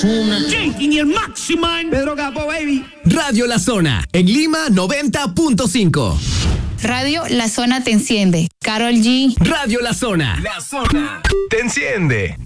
Zona. Jenkins y el Maximan. Pedro Capó, baby. Radio La Zona, en Lima 90.5. Radio La Zona te enciende. Karol G. Radio La Zona. La Zona te enciende.